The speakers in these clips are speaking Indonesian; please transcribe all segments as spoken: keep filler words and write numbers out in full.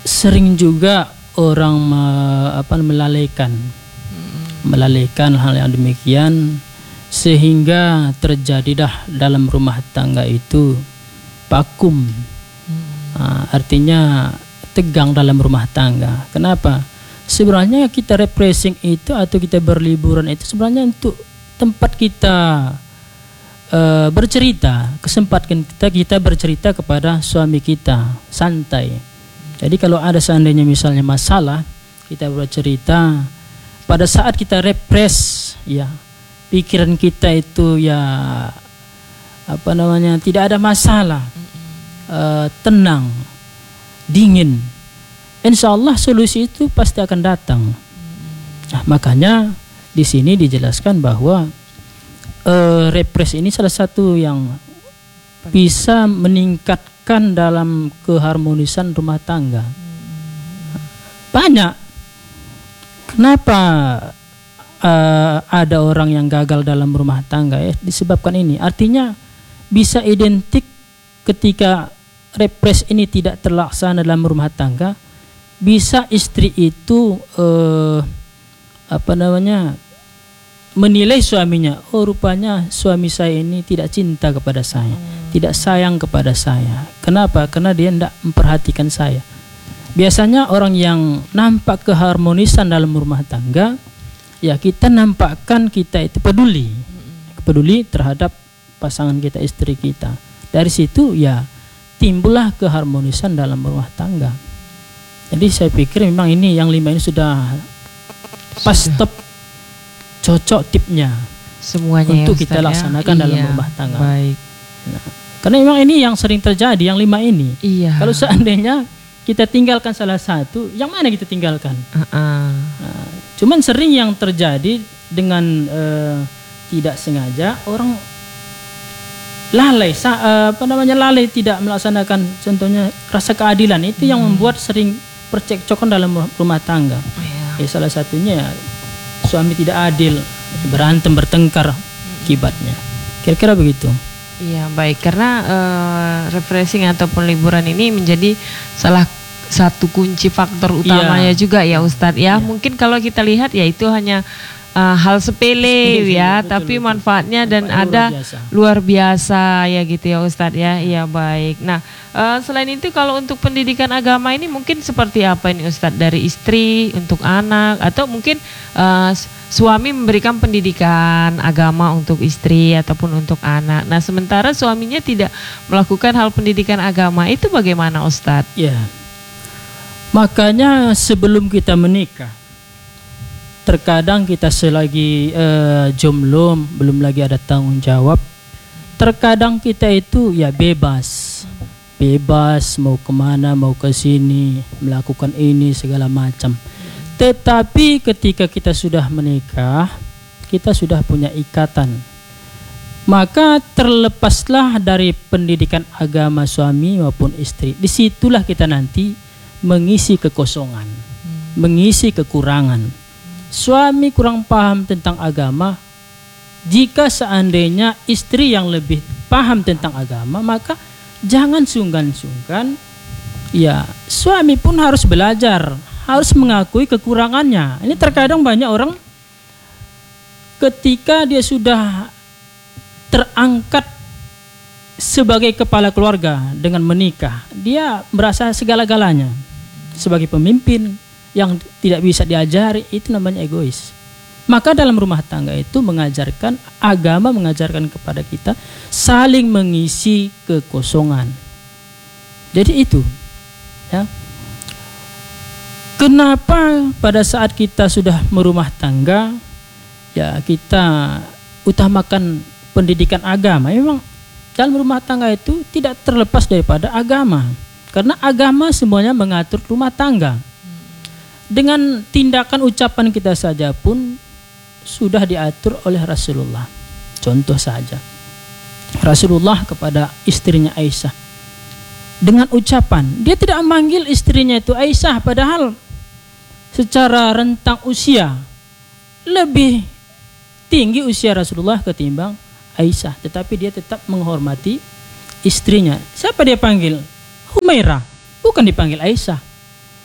sering juga orang me- apa, melalaikan hmm. melalaikan hal yang demikian, sehingga terjadilah dalam rumah tangga itu vakum. hmm. Nah, artinya tegang dalam rumah tangga. Kenapa? Sebenarnya kita refreshing itu atau kita berliburan itu sebenarnya untuk tempat kita uh, bercerita, kesempatan kita kita bercerita kepada suami kita, santai. Jadi kalau ada seandainya misalnya masalah, kita bercerita. Pada saat kita refresh, ya, pikiran kita itu ya apa namanya, tidak ada masalah, uh, tenang, dingin, insya Allah solusi itu pasti akan datang. Nah, makanya di sini dijelaskan bahwa uh, refresh ini salah satu yang bisa meningkatkan dalam keharmonisan rumah tangga. Banyak. Kenapa uh, ada orang yang gagal dalam rumah tangga? Ya, disebabkan ini. Artinya bisa identik ketika refresh ini tidak terlaksana dalam rumah tangga, bisa istri itu uh, apa namanya, menilai suaminya, oh rupanya suami saya ini tidak cinta kepada saya, hmm. tidak sayang kepada saya. Kenapa? Karena dia tidak memperhatikan saya. Biasanya orang yang nampak keharmonisan dalam rumah tangga, ya kita nampakkan kita itu peduli, peduli terhadap pasangan kita, istri kita. Dari situ ya timbullah keharmonisan dalam rumah tangga. Jadi saya pikir memang ini yang lima ini sudah pas step, cocok tipnya semuanya untuk ya, kita laksanakan iya, dalam rumah tangga. Baik. Nah, karena memang ini yang sering terjadi, yang lima ini. Iya. Kalau seandainya kita tinggalkan salah satu, yang mana kita tinggalkan? Uh-uh. Nah, cuman sering yang terjadi dengan uh, tidak sengaja orang lalai, sa, uh, apa namanya lalai tidak melaksanakan contohnya rasa keadilan itu hmm. yang membuat sering percekcokan dalam rumah tangga. Yeah. Ya, salah satunya suami tidak adil, berantem bertengkar akibatnya. Kira-kira begitu. Iya, baik, karena uh, refreshing ataupun liburan ini menjadi salah satu kunci faktor utamanya yeah. juga ya Ustadz ya. Yeah. Mungkin kalau kita lihat ya itu hanya uh, hal sepele ya, betul, tapi betul. manfaatnya dan Manfaat ada luar biasa. luar biasa ya gitu ya Ustadz ya. Iya, baik. Nah, uh, selain itu kalau untuk pendidikan agama ini mungkin seperti apa ini Ustadz, dari istri untuk anak, atau mungkin uh, suami memberikan pendidikan agama untuk istri ataupun untuk anak. Nah, sementara suaminya tidak melakukan hal pendidikan agama, itu bagaimana Ustadz? Ya, makanya sebelum kita menikah, terkadang kita selagi uh, jomblo, belum lagi ada tanggung jawab, terkadang kita itu ya bebas, bebas mau kemana, mau ke sini, melakukan ini segala macam. Tetapi ketika kita sudah menikah, kita sudah punya ikatan, maka terlepaslah dari pendidikan agama suami maupun istri. Disitulah kita nanti mengisi kekosongan, hmm. mengisi kekurangan. Suami kurang paham tentang agama, jika seandainya istri yang lebih paham tentang agama, maka jangan sungkan-sungkan. Ya, suami pun harus belajar, harus mengakui kekurangannya. Ini terkadang banyak orang ketika dia sudah terangkat sebagai kepala keluarga dengan menikah, dia merasa segala-galanya. Sebagai pemimpin yang tidak bisa diajari, itu namanya egois. Maka dalam rumah tangga itu mengajarkan, agama mengajarkan kepada kita saling mengisi kekosongan. Jadi itu ya. Kenapa pada saat kita sudah merumah tangga, ya kita utamakan pendidikan agama? Memang dalam rumah tangga itu tidak terlepas daripada agama, karena agama semuanya mengatur rumah tangga. Dengan tindakan ucapan kita saja pun sudah diatur oleh Rasulullah. Contoh saja, Rasulullah kepada istrinya Aisyah, dengan ucapan, dia tidak memanggil istrinya itu Aisyah, padahal secara rentang usia lebih tinggi usia Rasulullah ketimbang Aisyah, tetapi dia tetap menghormati istrinya. Siapa dia panggil? Humairah, bukan dipanggil Aisyah.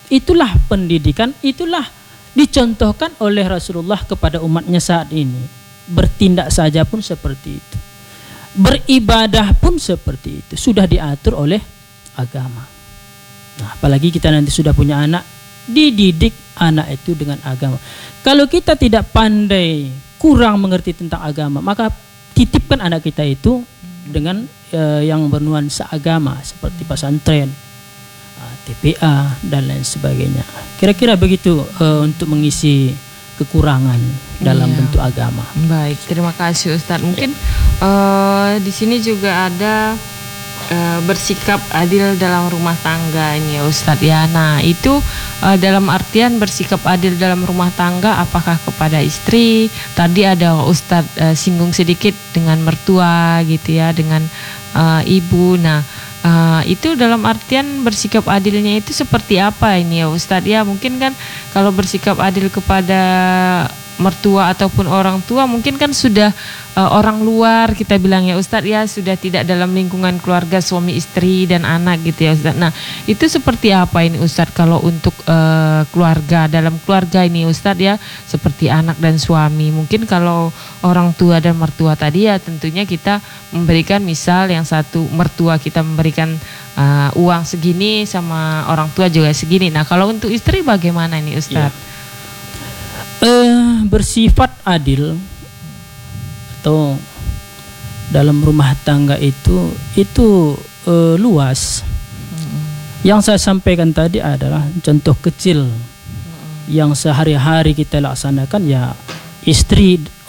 itulah pendidikan, itulah dicontohkan oleh Rasulullah kepada umatnya saat ini. Bertindak saja pun seperti itu, beribadah pun seperti itu, sudah diatur oleh agama. Nah, apalagi kita nanti sudah punya anak, dididik anak itu dengan agama. Kalau kita tidak pandai, kurang mengerti tentang agama, maka titipkan anak kita itu dengan uh, yang bernuansa agama seperti pesantren, uh, T P A dan lain sebagainya. Kira-kira begitu uh, untuk mengisi kekurangan dalam Iya. bentuk agama. Baik, terima kasih Ustadz. Mungkin uh, di sini juga ada uh, bersikap adil dalam rumah tangga ini ya Ustadz ya. Nah itu uh, dalam artian bersikap adil dalam rumah tangga, apakah kepada istri? Tadi ada Ustadz uh, singgung sedikit dengan mertua gitu ya, dengan uh, ibu. Nah uh, itu dalam artian bersikap adilnya itu seperti apa ini ya Ustadz ya? Mungkin kan kalau bersikap adil kepada mertua ataupun orang tua mungkin kan sudah uh, orang luar kita bilang ya Ustadz ya, sudah tidak dalam lingkungan keluarga suami istri dan anak gitu ya Ustadz. Nah itu seperti apa ini Ustadz kalau untuk uh, keluarga, dalam keluarga ini Ustadz ya, seperti anak dan suami. Mungkin kalau orang tua dan mertua tadi ya tentunya kita memberikan, misal yang satu mertua kita memberikan uh, uang segini sama orang tua juga segini. Nah kalau untuk istri bagaimana ini Ustadz? Ya. Uh, bersifat adil atau dalam rumah tangga itu itu uh, luas. Hmm. Yang saya sampaikan tadi adalah contoh kecil hmm. yang sehari-hari kita laksanakan ya, istri,